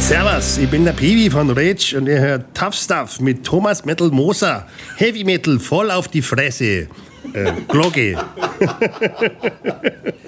Servus, ich bin der Peewee von Retsch und ihr hört Tough Stuff mit Thomas Metal Moser. Heavy Metal voll auf die Fresse. Glocke.